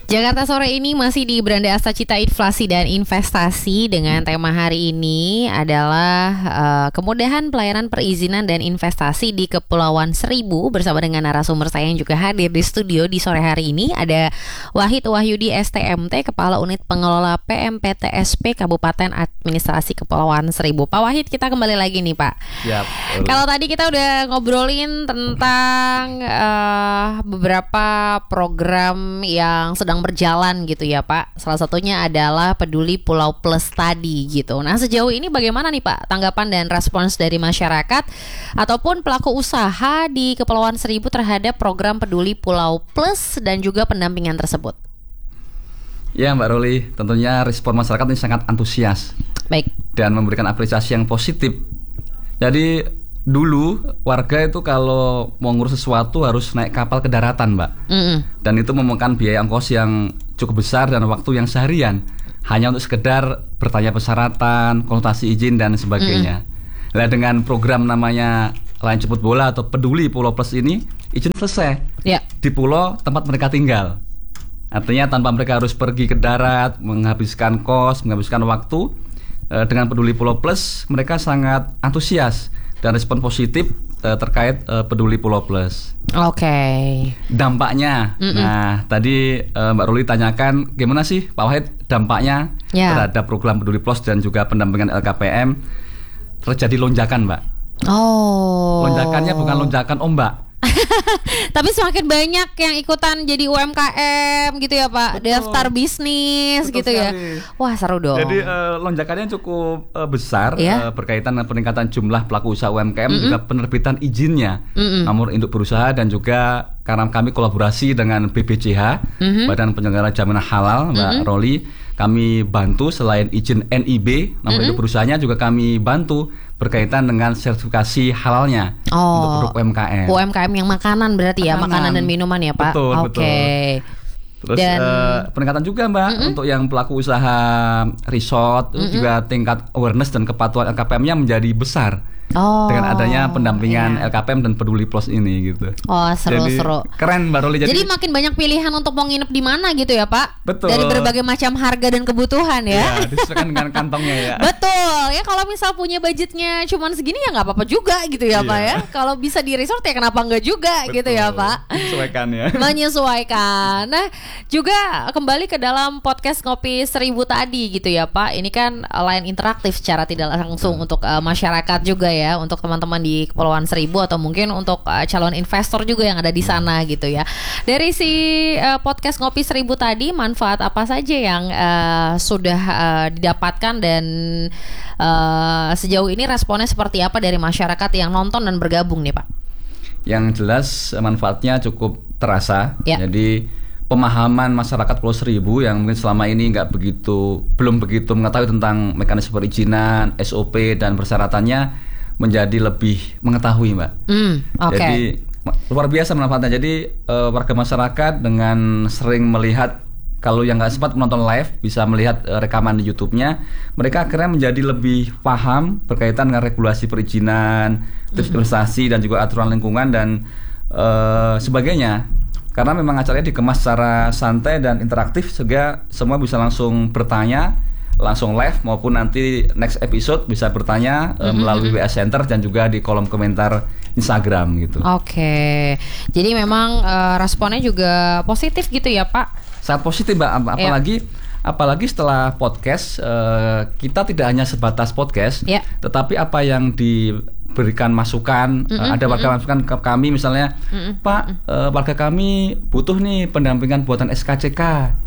Jakarta Sore ini masih di Beranda Asta Cita Inflasi dan Investasi dengan tema hari ini adalah kemudahan pelayanan perizinan dan investasi di Kepulauan Seribu bersama dengan narasumber saya yang juga hadir di studio di sore hari ini. Ada Wahid Wahyudi STMT, Kepala Unit Pengelola PMPTSP Kabupaten Administrasi Kepulauan Seribu. Pak Wahid, kita kembali lagi nih Pak. Siap. Kalau tadi kita udah ngobrolin tentang beberapa program yang sedang berjalan gitu ya Pak. Salah satunya adalah Peduli Pulau Plus tadi gitu. Nah, sejauh ini bagaimana nih Pak tanggapan dan respons dari masyarakat ataupun pelaku usaha di Kepulauan Seribu terhadap program Peduli Pulau Plus dan juga pendampingan tersebut? Ya Mbak Roli, tentunya respon masyarakat ini sangat antusias. Baik. Dan memberikan apresiasi yang positif. Jadi dulu warga itu kalau mau ngurus sesuatu harus naik kapal ke daratan Mbak. Dan itu memakan biaya ongkos yang cukup besar dan waktu yang seharian hanya untuk sekedar bertanya persyaratan, konsultasi izin dan sebagainya. Nah, dengan program namanya Layan Jemput Bola atau Peduli Pulau Plus ini, izin selesai di pulau tempat mereka tinggal. Artinya tanpa mereka harus pergi ke darat, menghabiskan kos, menghabiskan waktu. Dengan Peduli Pulau Plus mereka sangat antusias dan respon positif terkait Peduli Pulau Plus. Oke. Dampaknya, nah tadi Mbak Ruli tanyakan gimana sih Pak Wahid dampaknya terhadap program Peduli Plus dan juga pendampingan LKPM. Terjadi lonjakan Mbak. Lonjakannya bukan lonjakan ombak. Tapi semakin banyak yang ikutan jadi UMKM gitu ya Pak. Betul. Daftar bisnis. Betul gitu sekali. Ya. Wah seru dong. Jadi lonjakannya cukup besar berkaitan dengan peningkatan jumlah pelaku usaha UMKM juga penerbitan izinnya, nomor induk berusaha dan juga karena kami kolaborasi dengan BPJH, Badan Penyelenggara Jaminan Halal Mbak Roli, kami bantu selain izin NIB, nomor induk berusahanya juga kami bantu berkaitan dengan sertifikasi halalnya untuk produk UMKM. UMKM yang makanan berarti ya, makanan dan minuman ya Pak. Betul, betul. Terus dan peningkatan juga Mbak untuk yang pelaku usaha resort juga tingkat awareness dan kepatuhan LKPM-nya menjadi besar. Dengan adanya pendampingan LKPM dan Peduli Plus ini gitu. Seru-seru. Keren Mbak Roli. Jadi makin banyak pilihan untuk mau nginep di mana gitu ya Pak. Betul. Dari berbagai macam harga dan kebutuhan ya. Disesuaikan dengan kantongnya ya. Betul. Ya kalau misal punya budgetnya cuman segini ya nggak apa-apa juga gitu ya Pak ya. Kalau bisa di resort ya kenapa nggak juga. Betul. Gitu ya Pak. Menyesuaikan ya. Menyesuaikan. Nah juga kembali ke dalam podcast Ngopi Seribu tadi gitu ya Pak. Ini kan layan interaktif secara tidak langsung untuk masyarakat juga ya, untuk teman-teman di Kepulauan Seribu atau mungkin untuk calon investor juga yang ada di sana gitu ya. Dari si podcast Ngopi Seribu tadi, manfaat apa saja yang sudah didapatkan dan sejauh ini responnya seperti apa dari masyarakat yang nonton dan bergabung nih Pak? Yang jelas manfaatnya cukup terasa. Jadi pemahaman masyarakat Pulau Seribu yang mungkin selama ini belum begitu mengetahui tentang mekanisme perizinan, SOP dan persyaratannya menjadi lebih mengetahui Mbak. Jadi luar biasa manfaatnya. Jadi warga masyarakat dengan sering melihat, kalau yang nggak sempat menonton live bisa melihat rekaman di YouTube-nya, mereka akhirnya menjadi lebih paham berkaitan dengan regulasi perizinan, investasi dan juga aturan lingkungan dan sebagainya. Karena memang acaranya dikemas secara santai dan interaktif sehingga semua bisa langsung bertanya, langsung live maupun nanti next episode bisa bertanya melalui WA Center dan juga di kolom komentar Instagram gitu. Oke. Jadi memang responnya juga positif gitu ya Pak? Sangat positif Mbak, apalagi setelah podcast kita tidak hanya sebatas podcast, tetapi apa yang diberikan masukan, ada warga masukan ke kami misalnya, Pak, warga kami butuh nih pendampingan buatan SKCK.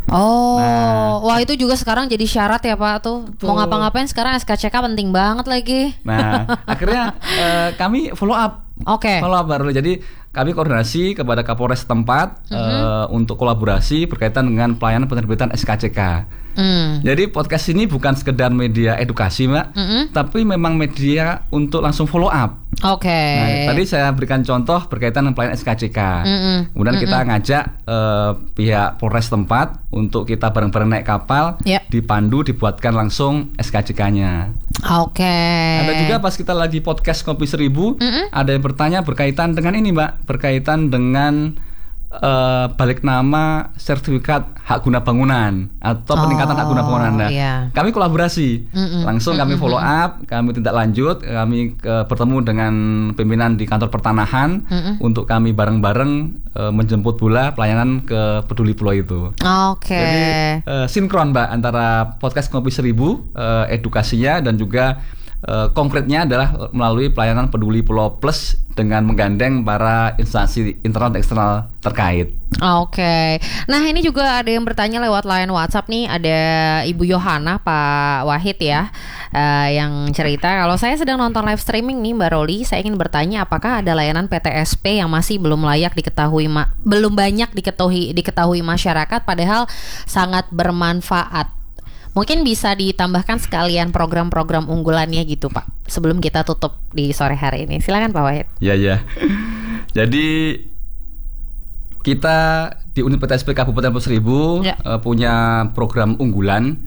Wah itu juga sekarang jadi syarat ya Pak tuh. Mau ngapa-ngapain sekarang SKCK penting banget lagi. Nah, akhirnya kami follow up. Follow up baru. Jadi kami koordinasi kepada Kapolres setempat untuk kolaborasi berkaitan dengan pelayanan penerbitan SKCK. Jadi podcast ini bukan sekedar media edukasi Mbak, tapi memang media untuk langsung follow up. Nah, tadi saya berikan contoh berkaitan dengan pelayanan SKCK. Kemudian kita ngajak pihak Polres tempat untuk kita bareng-bareng naik kapal, dipandu, dibuatkan langsung SKCK-nya. Ada juga pas kita lagi podcast Ngopi Seribu, ada yang bertanya berkaitan dengan ini Mbak, berkaitan dengan balik nama sertifikat hak guna bangunan atau peningkatan hak guna bangunan. Nah, kami kolaborasi, langsung kami follow up, kami tindak lanjut, kami bertemu dengan pimpinan di kantor pertanahan untuk kami bareng-bareng menjemput bola pelayanan ke Peduli Pulau itu. Jadi sinkron Mbak antara podcast Ngopi 1000 edukasinya dan juga konkretnya adalah melalui pelayanan Peduli Pulau Plus dengan menggandeng para instansi internal dan eksternal terkait. Nah ini juga ada yang bertanya lewat line WhatsApp nih. Ada Ibu Yohana, Pak Wahid ya, yang cerita, kalau saya sedang nonton live streaming nih Mbak Roli, saya ingin bertanya apakah ada layanan PTSP yang masih belum layak diketahui, belum banyak diketahui masyarakat, padahal sangat bermanfaat. Mungkin bisa ditambahkan sekalian program-program unggulannya gitu Pak, sebelum kita tutup di sore hari ini. Silakan Pak Wahid. Ya. Jadi kita di unit PTSP Kabupaten Pulau Seribu punya program unggulan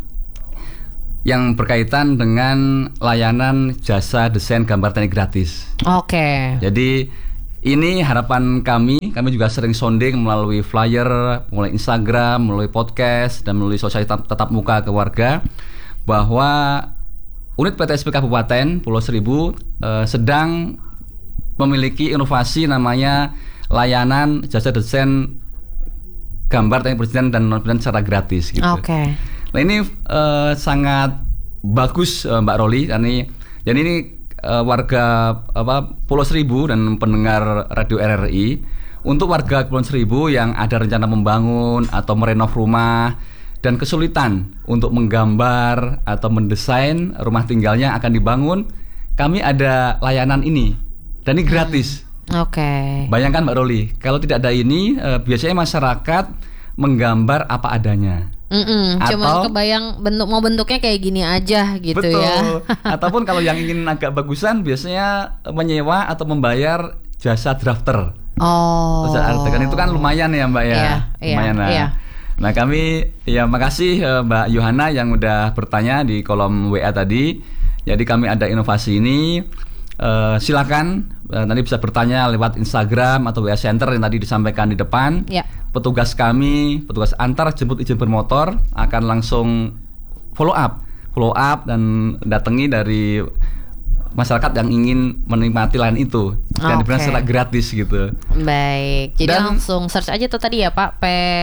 yang berkaitan dengan layanan jasa desain gambar teknik gratis. Jadi ini harapan kami juga sering sounding melalui flyer, melalui Instagram, melalui podcast, dan melalui sosial tatap muka ke warga, bahwa unit PTSP Kabupaten Pulau Seribu sedang memiliki inovasi namanya layanan jasa desain gambar teknik perizinan dan non-perizinan secara gratis gitu. Nah ini sangat bagus Mbak Roli, dan ini warga Pulau Seribu dan pendengar radio RRI, untuk warga Pulau Seribu yang ada rencana membangun atau merenov rumah dan kesulitan untuk menggambar atau mendesain rumah tinggalnya akan dibangun, kami ada layanan ini dan ini gratis. Bayangkan Mbak Roli, kalau tidak ada ini biasanya masyarakat menggambar apa adanya. Cuma kebayang bentuknya kayak gini aja gitu. Betul. Ya. Ataupun kalau yang ingin agak bagusan biasanya menyewa atau membayar jasa drafter. Kan itu kan lumayan ya Mbak ya. Lumayan lah. Nah kami makasih Mbak Yohana yang udah bertanya di kolom WA tadi. Jadi kami ada inovasi ini. Silakan nanti bisa bertanya lewat Instagram atau WA Center yang tadi disampaikan di depan. Petugas antar jemput izin bermotor akan langsung follow up dan datangi dari masyarakat yang ingin menikmati layanan itu dan diberikan secara gratis gitu. Baik, jadi langsung search aja tuh tadi ya Pak,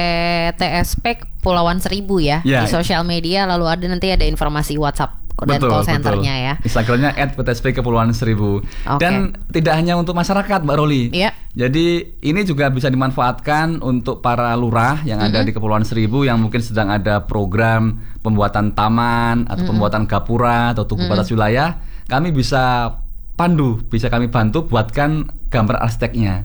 PTSP Kepulauan Seribu ya di sosial media, lalu nanti ada informasi WhatsApp dan call centernya ya. Instagramnya @PTSP Kepulauan Seribu. Dan tidak hanya untuk masyarakat Mbak Roli. Jadi ini juga bisa dimanfaatkan untuk para lurah yang ada di Kepulauan Seribu yang mungkin sedang ada program pembuatan taman atau pembuatan gapura atau tugu batas wilayah. Kami bisa kami bantu buatkan gambar arsiteknya.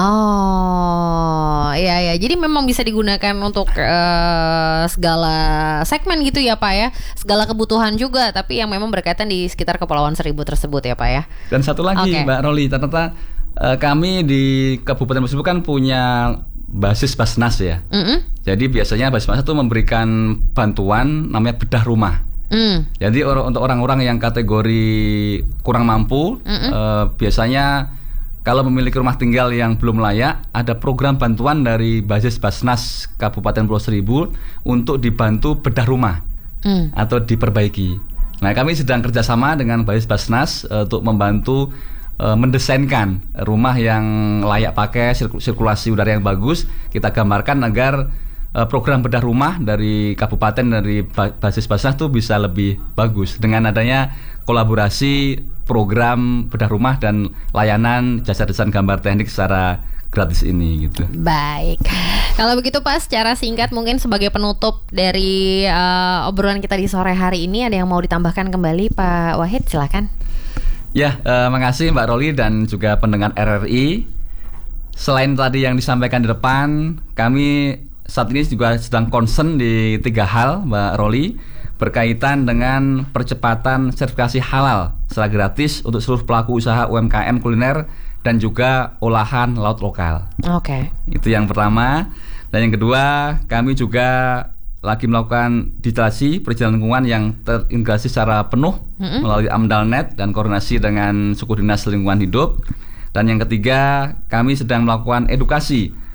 Jadi memang bisa digunakan untuk segala segmen gitu ya Pak ya, segala kebutuhan juga, tapi yang memang berkaitan di sekitar Kepulauan Seribu tersebut ya Pak ya. Dan satu lagi Mbak Roli, ternyata kami di Kabupaten Pulau Seribu kan punya basis Basnas ya. Jadi biasanya basis Basnas itu memberikan bantuan namanya bedah rumah. Jadi untuk orang-orang yang kategori kurang mampu, biasanya kalau memiliki rumah tinggal yang belum layak, ada program bantuan dari basis Basnas Kabupaten Pulau Seribu untuk dibantu bedah rumah atau diperbaiki. Nah, kami sedang kerjasama dengan basis Basnas untuk membantu mendesainkan rumah yang layak pakai, sirkulasi udara yang bagus. Kita gambarkan agar program bedah rumah dari kabupaten, dari basis Basnas itu bisa lebih bagus dengan adanya kolaborasi program bedah rumah dan layanan jasa desain gambar teknik secara gratis ini gitu. Baik, kalau begitu Pak, secara singkat mungkin sebagai penutup dari obrolan kita di sore hari ini, ada yang mau ditambahkan kembali Pak Wahid, silakan. Makasih Mbak Roli dan juga pendengar RRI. Selain tadi yang disampaikan di depan, kami saat ini juga sedang concern di 3 hal Mbak Roli, berkaitan dengan percepatan sertifikasi halal secara gratis untuk seluruh pelaku usaha UMKM kuliner dan juga olahan laut lokal. Itu yang pertama. Dan yang kedua, kami juga lagi melakukan digitalisasi perizinan lingkungan yang terintegrasi secara penuh melalui AMDALNet dan koordinasi dengan suku dinas lingkungan hidup. Dan yang ketiga, kami sedang melakukan edukasi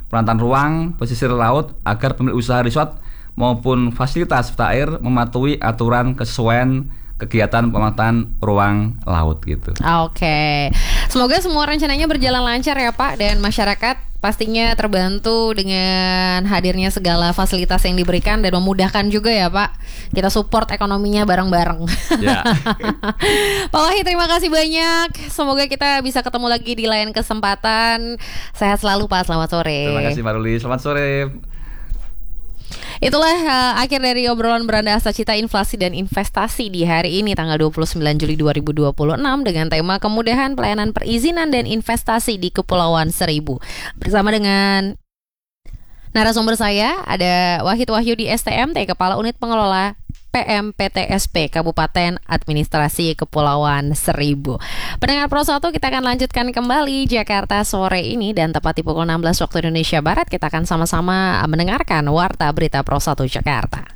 penataan ruang, pesisir laut agar pemilik usaha resort maupun fasilitas wisata air mematuhi aturan kesesuaian kegiatan pemanfaatan ruang laut gitu. Oke. Semoga semua rencananya berjalan lancar ya Pak, dan masyarakat pastinya terbantu dengan hadirnya segala fasilitas yang diberikan dan memudahkan juga ya Pak. Kita support ekonominya bareng-bareng. Ya. Pak Wahid, terima kasih banyak. Semoga kita bisa ketemu lagi di lain kesempatan. Sehat selalu Pak, selamat sore. Terima kasih Mbak Ruli, selamat sore. Itulah akhir dari obrolan Beranda Asta Cita Inflasi dan Investasi di hari ini tanggal 29 Juli 2026 dengan tema kemudahan pelayanan perizinan dan investasi di Kepulauan Seribu. Bersama dengan narasumber saya ada Wahid Wahyudi STMT, Kepala Unit Pengelola PMPTSP Kabupaten Administrasi Kepulauan Seribu. Pendengar Pro 1, kita akan lanjutkan kembali Jakarta sore ini, dan tepat di pukul 16 waktu Indonesia Barat kita akan sama-sama mendengarkan Warta Berita Pro 1 Jakarta.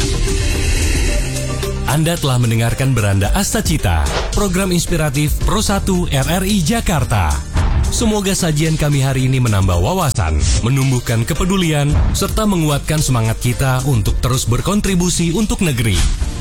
Anda telah mendengarkan Beranda Asta Cita, program inspiratif Pro 1 RRI Jakarta. Semoga sajian kami hari ini menambah wawasan, menumbuhkan kepedulian, serta menguatkan semangat kita untuk terus berkontribusi untuk negeri.